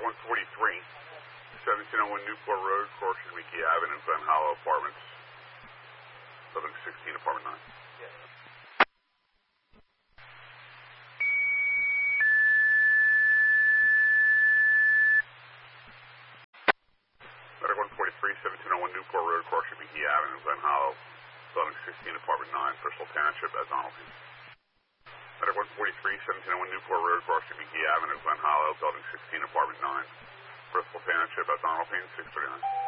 143, 1701 Newport Road, Corson Meekie Avenue, Glen Hollow Apartments, Building 16, Apartment 9. Medic 143, 1701 Newport Road, Corson Meekie Avenue, Glen Hollow, Building 16, Apartment 9, Bristol Township, as Donaldson. Medic 143, 1701 Newport Road, Corson Meekie Avenue, Glen Hollow, Building 16, Apartment 9, Bristol Township, as Donaldson, 639.